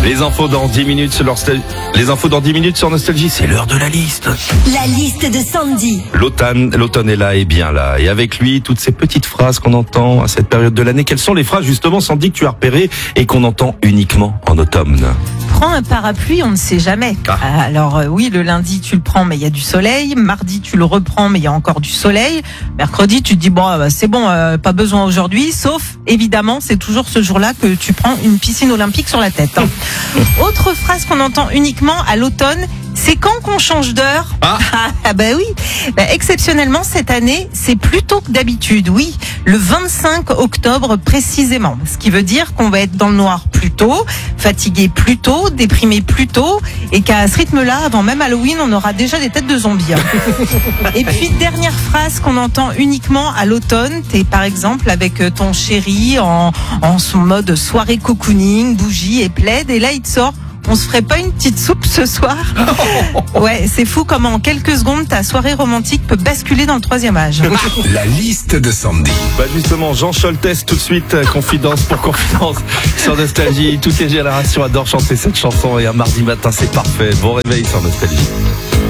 Les infos dans 10 minutes sur Les infos dans 10 minutes sur Nostalgie, c'est l'heure de la liste. La liste de Sandy. L'automne est là et bien là. Et avec lui, toutes ces petites phrases qu'on entend à cette période de l'année. Quelles sont les phrases justement, Sandy, que tu as repérées et qu'on entend uniquement en automne? Prends un parapluie, on ne sait jamais. Alors oui, le lundi tu le prends mais il y a du soleil, mardi tu le reprends mais il y a encore du soleil, mercredi tu te dis bon c'est bon, pas besoin aujourd'hui, sauf évidemment c'est toujours ce jour-là que tu prends une piscine olympique sur la tête. Autre phrase qu'on entend uniquement à l'automne, c'est quand qu'on change d'heure. Ah bah oui, exceptionnellement cette année c'est plus tôt que d'habitude, oui, le 25 octobre précisément, ce qui veut dire qu'on va être dans le noir plus tôt, fatigué plus tôt, déprimé plus tôt, et qu'à ce rythme-là, avant même Halloween, on aura déjà des têtes de zombies. Et puis dernière phrase qu'on entend uniquement à l'automne, t'es par exemple avec ton chéri en son mode soirée cocooning, bougie et plaid, et là il te sort: on se ferait pas une petite soupe ce soir? Ouais, c'est fou comment en quelques secondes ta soirée romantique peut basculer dans le troisième âge. La liste de Sandy. Bah justement, Jean Scholtes tout de suite, confidence pour confidence sur Nostalgie. Toutes les générations adorent chanter cette chanson et un mardi matin c'est parfait. Bon réveil sur Nostalgie.